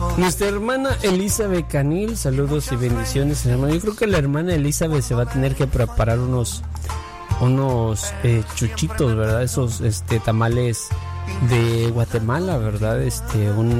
Nuestra hermana Elizabeth Canil, saludos y bendiciones, hermano. Yo creo que la hermana Elizabeth se va a tener que preparar unos chuchitos, ¿verdad? Esos tamales de Guatemala, ¿verdad?